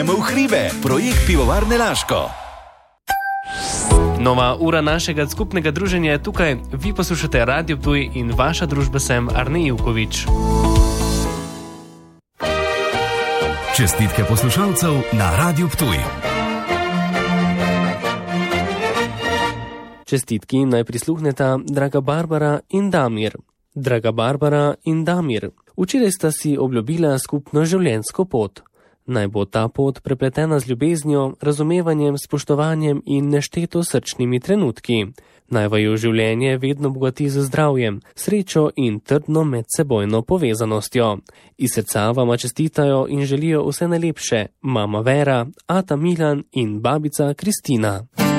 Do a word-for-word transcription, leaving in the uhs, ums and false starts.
V hribe, projekt Pivovarne Laško. Nova ura našega skupnega druženja je tukaj. Vi poslušate Radio Ptuj in vaša družba sem Arne Ivković. Čestitke poslušalcev na Radio Ptuj. Čestitki naj prisluhneta draga Barbara in Damir. Draga Barbara in Damir, včeraj sta si obljubila skupno življenjsko pot. Naj bo ta pot prepletena z ljubeznijo, razumevanjem, spoštovanjem in nešteto srčnimi trenutki. Naj vaju življenje vedno bogati z zdravjem, srečo in trdno medsebojno povezanostjo. Iz srca vama čestitajo in želijo vse najlepše mama Vera, ata Milan in babica Kristina.